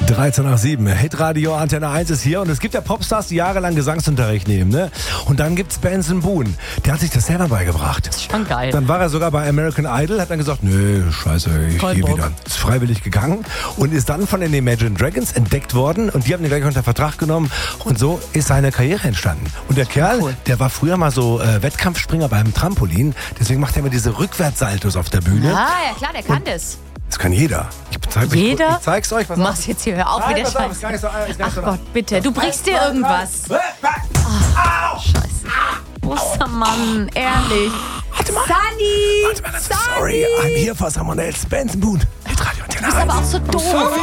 13:07. Hitradio Antenne 1 ist hier und es gibt ja Popstars, die jahrelang Gesangsunterricht nehmen, ne? Und dann gibt's Benson Boone. Der hat sich das selber beigebracht. Das ist schon geil. Dann war er sogar bei American Idol, hat dann gesagt, nö, scheiße, ich gehe wieder. Ist freiwillig gegangen und ist dann von den Imagine Dragons entdeckt worden und die haben ihn gleich unter Vertrag genommen und so ist seine Karriere entstanden. Und der Kerl, der war früher mal so Wettkampfspringer beim Trampolin, deswegen macht er immer diese Rückwärtssaltos auf der Bühne. Ah, ja klar, der kann das. Das kann jeder. Ich zeig's euch. Du machst jetzt hier, hör auf, wieder Scheiße. Ach Gott, bitte, du brichst dir irgendwas. Oh, Scheiße. Ostermann, ehrlich. Warte mal. Sunny! Sorry, I'm here for someone else. Benson Boone. Hitradio Antenne 1. Du bist aber auch so doof.